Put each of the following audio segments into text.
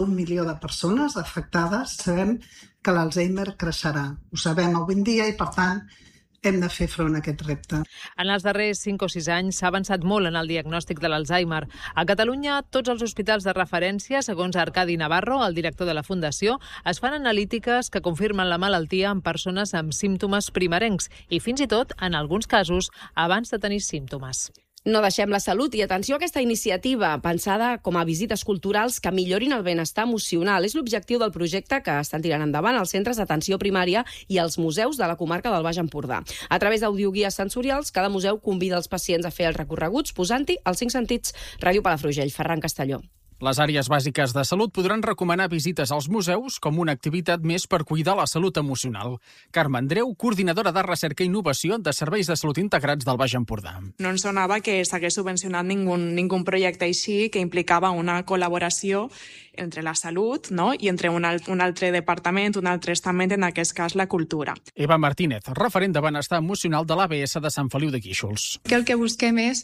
1 milió de persones afectades, sabem que l'Alzheimer creixerà. Ho sabem avui en dia i, per tant, hem de fer front a aquest repte. En els darrers 5 o 6 anys s'ha avançat molt en el diagnòstic de l'Alzheimer. A Catalunya, tots els hospitals de referència, segons Arcadi Navarro, el director de la Fundació, es fan analítiques que confirmen la malaltia en persones amb símptomes primerencs i fins i tot, en alguns casos, abans de tenir símptomes. No deixem la salut i atenció a aquesta iniciativa pensada com a visites culturals que millorin el benestar emocional. És l'objectiu del projecte que estan tirant endavant els centres d'atenció primària i els museus de la comarca del Baix Empordà. A través d'audioguies sensorials, cada museu convida els pacients a fer els recorreguts posant-hi els 5 sentits. Ràdio Palafrugell, Ferran Castelló. Les àrees bàsiques de salut podran recomanar visites als museus com una activitat més per cuidar la salut emocional. Carme Andreu, coordinadora de recerca i innovació de serveis de salut integrats del Baix Empordà. No ens sonava que s'hagués subvencionat ningú projecte així que implicava una col·laboració entre la salut, no? I entre un altre departament, un altre estament, en aquest cas la cultura. Eva Martínez, referent de benestar emocional de l'ABS de Sant Feliu de Guíxols. Que el que busquem és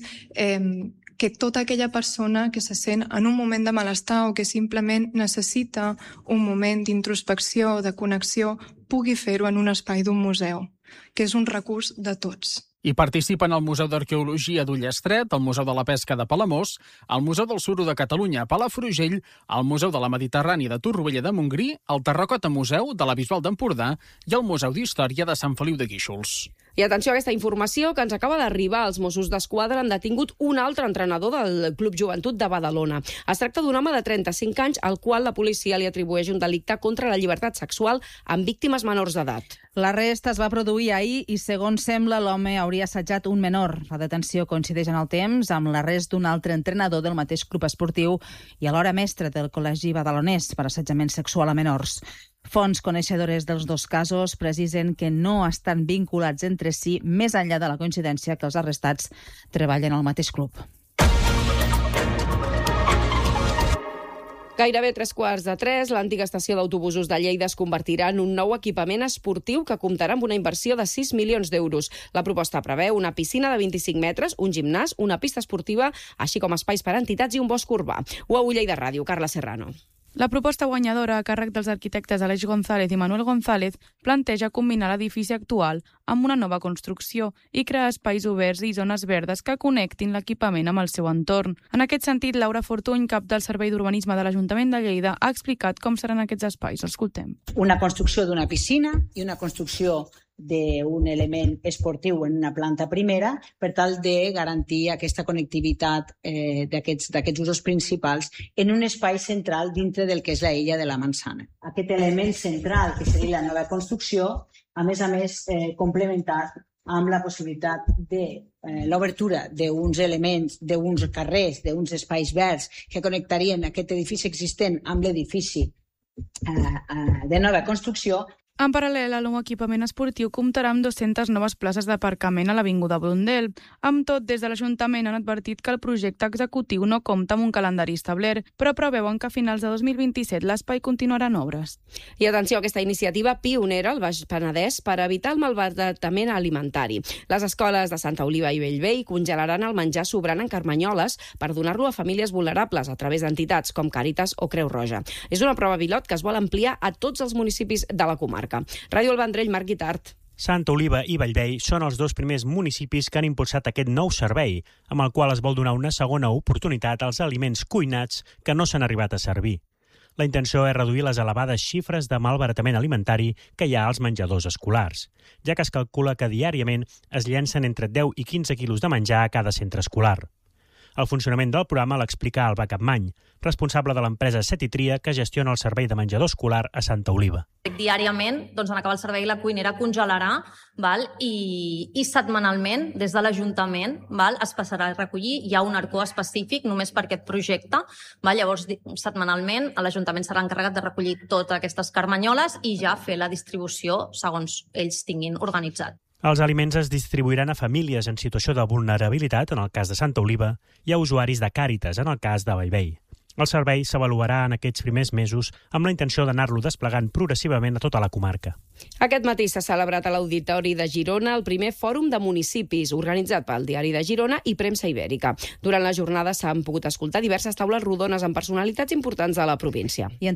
que tota aquella persona que se sent en un moment de malestar o que simplement necessita un moment d'introspecció o de connexió pugui fer-ho en un espai d'un museu, que és un recurs de tots. Hi participen el Museu d'Arqueologia d'Ullestret, el Museu de la Pesca de Palamós, el Museu del Suro de Catalunya a Palafrugell, el Museu de la Mediterrània de Torroella de Montgrí, el Terracota Museu de la Bisbal d'Empordà i el Museu d'Història de Sant Feliu de Guíxols. I atenció a aquesta informació que ens acaba d'arribar. Els Mossos d'Esquadra han detingut un altre entrenador del Club Joventut de Badalona. Es tracta d'un home de 35 anys al qual la policia li atribueix un delicte contra la llibertat sexual amb víctimes menors d'edat. L'arrest es va produir ahir i, segons sembla, l'home hauria assetjat un menor. La detenció coincideix en el temps amb l'arrest d'un altre entrenador del mateix club esportiu i alhora mestre del Col·legi Badalonès per assetjament sexual a menors. Fonts coneixedores dels dos casos precisen que no estan vinculats entre si més enllà de la coincidència que els arrestats treballen al mateix club. Gairebé 3:15, l'antiga estació d'autobusos de Lleida es convertirà en un nou equipament esportiu que comptarà amb una inversió de 6 milions d'euros. La proposta preveu una piscina de 25 metres, un gimnàs, una pista esportiva, així com espais per a entitats i un bosc urbà. UAU Lleida Ràdio, Carla Serrano. La proposta guanyadora a càrrec dels arquitectes Aleix González i Manuel González planteja combinar l'edifici actual amb una nova construcció i crear espais oberts i zones verdes que connectin l'equipament amb el seu entorn. En aquest sentit, Laura Fortuny, cap del Servei d'Urbanisme de l'Ajuntament de Lleida, ha explicat com seran aquests espais. Escoltem. Una construcció d'una piscina i una construcció d'un element esportiu en una planta primera per tal de garantir aquesta connectivitat d'aquests usos principals en un espai central dintre del que és la illa de la Mansana. Aquest element central, que seria la nova construcció, a més, complementat amb la possibilitat de l'obertura d'uns elements, d'uns carrers, d'uns espais verds que connectarien aquest edifici existent amb l'edifici de nova construcció. En paral·lel, el nou equipament esportiu comptarà amb 200 noves places d'aparcament a l'Avinguda Brundel. Amb tot, des de l'Ajuntament han advertit que el projecte executiu no compta amb un calendari establert, però preveuen que a finals de 2027 l'espai continuarà en obres. I atenció a aquesta iniciativa pionera al Baix Penedès per evitar el malbaratament alimentari. Les escoles de Santa Oliva i Bellvei congelaran el menjar sobrant en carmanyoles per donar-lo a famílies vulnerables a través d'entitats com Càritas o Creu Roja. És una prova pilot que es vol ampliar a tots els municipis de la comarca. Ràdio El Vendrell, Marc Guitart. Santa Oliva i Bellvei són els dos primers municipis que han impulsat aquest nou servei, amb el qual es vol donar una segona oportunitat als aliments cuinats que no s'han arribat a servir. La intenció és reduir les elevades xifres de malbaratament alimentari que hi ha als menjadors escolars, ja que es calcula que diàriament es llencen entre 10 i 15 quilos de menjar a cada centre escolar. El funcionament del programa l'explica Alba Capmany, responsable de l'empresa Setitria que gestiona el servei de menjador escolar a Santa Oliva. Diàriament, en acabar el servei, la cuinera congelarà i setmanalment, des de l'Ajuntament, es passarà a recollir. Hi ha un arcó específic només per aquest projecte. Llavors, setmanalment, l'Ajuntament serà encarregat de recollir totes aquestes carmanyoles i ja fer la distribució segons ells tinguin organitzat. Els aliments es distribuiran a famílies en situació de vulnerabilitat, en el cas de Santa Oliva, i a usuaris de Càritas, en el cas de Bellvei. El servei s'avaluarà en aquests primers mesos amb la intenció d'anar-lo desplegant progressivament a tota la comarca. Aquest matí s'ha celebrat a l'Auditori de Girona el primer fòrum de municipis organitzat pel Diari de Girona i Premsa Ibèrica. Durant la jornada s'han pogut escoltar diverses taules rodones amb personalitats importants de la província.